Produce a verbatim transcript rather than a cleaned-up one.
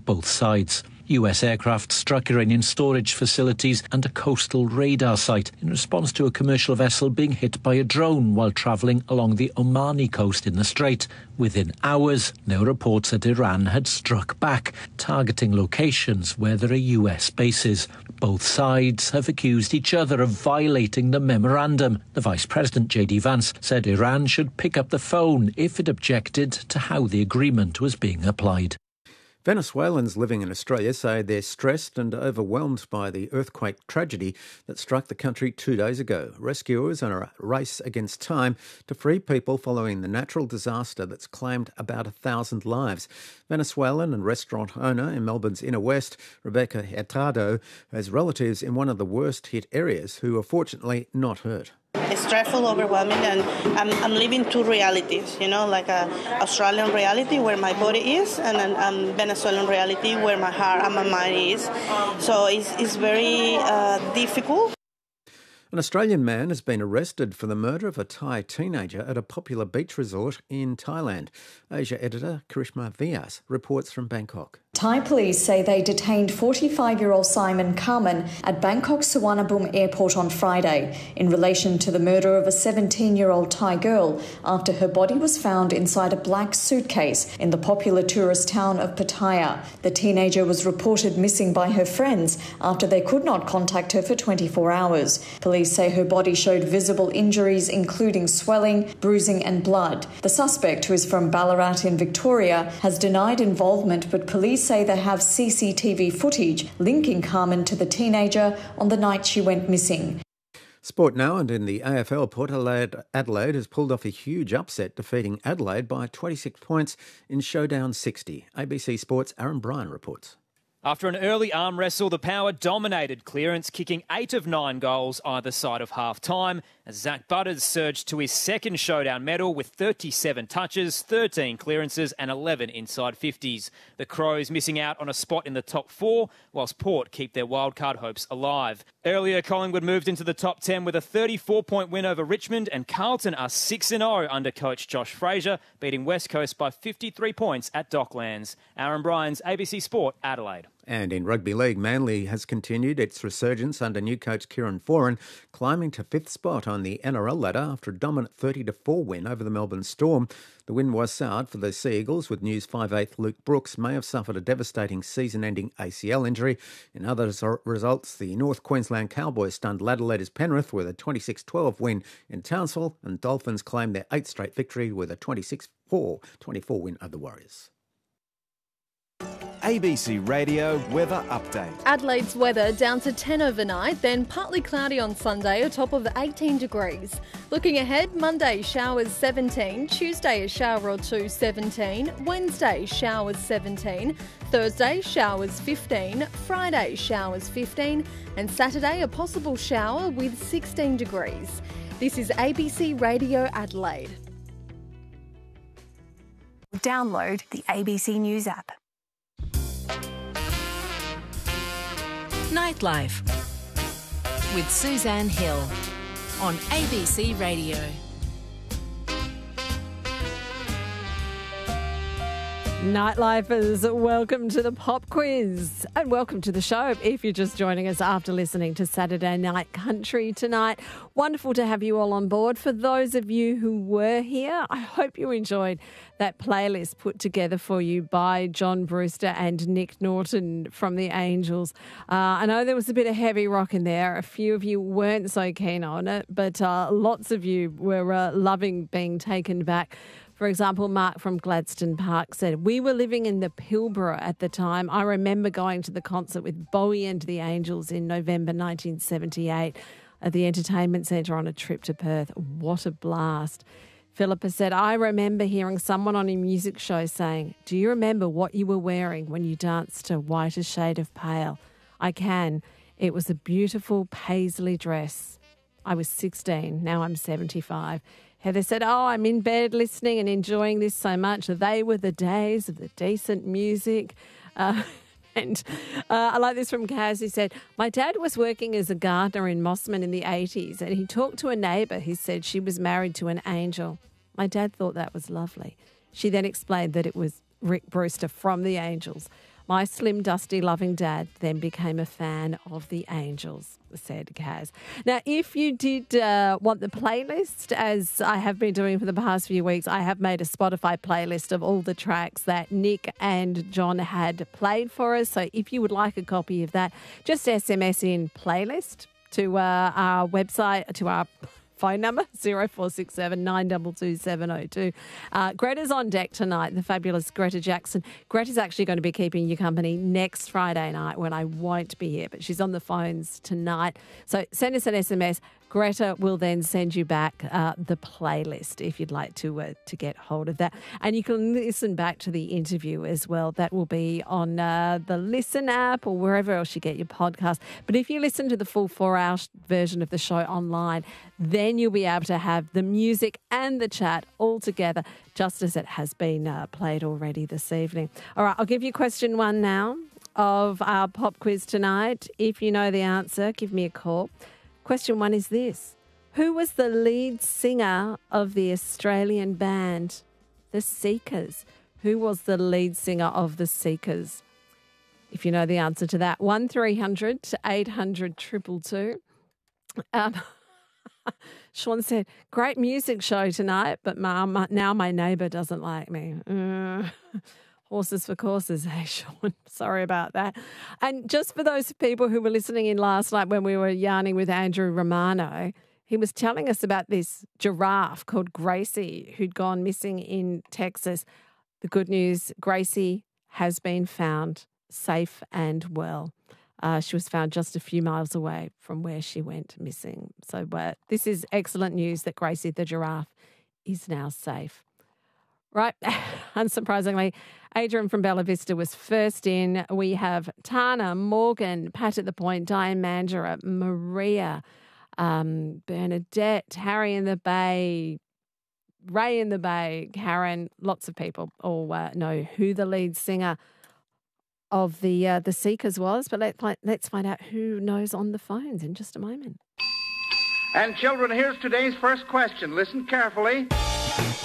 both sides. U S aircraft struck Iranian storage facilities and a coastal radar site in response to a commercial vessel being hit by a drone while travelling along the Omani coast in the Strait. Within hours, there were reports that Iran had struck back, targeting locations where there are U S bases. Both sides have accused each other of violating the memorandum. The Vice President, J D Vance, said Iran should pick up the phone if it objected to how the agreement was being applied. Venezuelans living in Australia say they're stressed and overwhelmed by the earthquake tragedy that struck the country two days ago. Rescuers are a race against time to free people following the natural disaster that's claimed about a thousand lives. Venezuelan and restaurant owner in Melbourne's inner west, Rebecca Hurtado, has relatives in one of the worst hit areas who are fortunately not hurt. It's stressful, overwhelming, and I'm, I'm living two realities, you know, like a Australian reality where my body is, and a um, Venezuelan reality where my heart and my mind is. So it's, it's very uh, difficult. An Australian man has been arrested for the murder of a Thai teenager at a popular beach resort in Thailand. Asia editor Karishma Vyas reports from Bangkok. Thai police say they detained forty-five-year-old Simon Carmen at Bangkok's Suvarnabhumi airport on Friday in relation to the murder of a seventeen-year-old Thai girl after her body was found inside a black suitcase in the popular tourist town of Pattaya. The teenager was reported missing by her friends after they could not contact her for twenty-four hours. Police say her body showed visible injuries including swelling, bruising and blood. The suspect, who is from Ballarat in Victoria, has denied involvement, but police say they have C C T V footage linking Carmen to the teenager on the night she went missing. Sport now, and in the A F L, Port Adelaide, Adelaide has pulled off a huge upset, defeating Adelaide by twenty-six points in Showdown sixty. A B C Sports' Aaron Bryan reports. After an early arm wrestle, the Power dominated clearance, kicking eight of nine goals either side of half-time, as Zach Butters surged to his second Showdown medal with thirty-seven touches, thirteen clearances and eleven inside fifties. The Crows missing out on a spot in the top four, whilst Port keep their wildcard hopes alive. Earlier, Collingwood moved into the top ten with a thirty-four point win over Richmond, and Carlton are six and oh under coach Josh Fraser, beating West Coast by fifty-three points at Docklands. Aaron Bryan's A B C Sport, Adelaide. And in rugby league, Manly has continued its resurgence under new coach Kieran Foran, climbing to fifth spot on the N R L ladder after a dominant thirty to four win over the Melbourne Storm. The win was soured for the Sea Eagles, with News five eighth Luke Brooks may have suffered a devastating season-ending A C L injury. In other results, the North Queensland Cowboys stunned ladder leaders Penrith with a twenty-six twelve win in Townsville, and Dolphins claimed their eighth straight victory with a twenty-six four twenty-four win over the Warriors. A B C Radio Weather Update. Adelaide's weather down to ten overnight, then partly cloudy on Sunday, a top of eighteen degrees. Looking ahead, Monday showers seventeen, Tuesday a shower or two seventeen, Wednesday showers seventeen, Thursday showers fifteen, Friday showers fifteen, and Saturday a possible shower with sixteen degrees. This is A B C Radio Adelaide. Download the A B C News app. Nightlife with Suzanne Hill on A B C Radio. Nightlifers, welcome to the Pop Quiz and welcome to the show if you're just joining us after listening to Saturday Night Country tonight. Wonderful to have you all on board. For those of you who were here, I hope you enjoyed that playlist put together for you by John Brewster and Nick Norton from the Angels. Uh, I know there was a bit of heavy rock in there. A few of you weren't so keen on it, but uh, lots of you were uh, loving being taken back. For example, Mark from Gladstone Park said, "We were living in the Pilbara at the time. I remember going to the concert with Bowie and the Angels in November nineteen seventy-eight at the Entertainment Centre on a trip to Perth. What a blast." Philippa said, "I remember hearing someone on a music show saying, 'Do you remember what you were wearing when you danced to White a Shade of Pale?' I can. It was a beautiful paisley dress. I was sixteen. Now I'm seventy-five. Heather said, "Oh, I'm in bed listening and enjoying this so much. They were the days of the decent music." Uh, and uh, I like this from Kaz, who said, "My dad was working as a gardener in Mossman in the eighties and he talked to a neighbour who said she was married to an angel. My dad thought that was lovely. She then explained that it was Rick Brewster from the Angels. My slim, dusty, loving dad then became a fan of the Angels, said Kaz. Now, if you did uh, want the playlist, as I have been doing for the past few weeks, I have made a Spotify playlist of all the tracks that Nick and John had played for us. So if you would like a copy of that, just S M S in playlist to uh, our website, to our phone number, zero four six seven nine two two seven zero two. Uh, Greta's on deck tonight, the fabulous Greta Jackson. Greta's actually going to be keeping you company next Friday night when I won't be here, but she's on the phones tonight. So send us an S M S. Greta will then send you back uh, the playlist if you'd like to uh, to get hold of that. And you can listen back to the interview as well. That will be on uh, the Listen app or wherever else you get your podcast. But if you listen to the full four-hour version of the show online, then you'll be able to have the music and the chat all together, just as it has been uh, played already this evening. All right, I'll give you question one now of our pop quiz tonight. If you know the answer, give me a call. Question one is this. Who was the lead singer of the Australian band The Seekers? Who was the lead singer of The Seekers? If you know the answer to that, one three hundred eight hundred two two two. Um, Sean said, great music show tonight, but my, now my neighbour doesn't like me. Uh, Horses for courses, hey, Sean. Sorry about that. And just for those people who were listening in last night when we were yarning with Andrew Romano, he was telling us about this giraffe called Gracie who'd gone missing in Texas. The good news, Gracie has been found safe and well. Uh, she was found just a few miles away from where she went missing. So uh, this is excellent news that Gracie the giraffe is now safe. Right, unsurprisingly, Adrian from Bella Vista was first in. We have Tana, Morgan, Pat at the Point, Diane Mandura, Maria, um, Bernadette, Harry in the Bay, Ray in the Bay, Karen. Lots of people all uh, know who the lead singer of the uh, the Seekers was. But let, let's find out who knows on the phones in just a moment. And children, here's today's first question. Listen carefully.